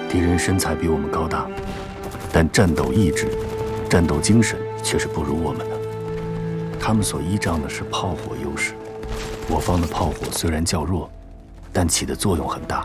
敌人身材比我们高大，但战斗意志、战斗精神却是不如我们的。他们所依仗的是炮火优势，我方的炮火虽然较弱，但起的作用很大。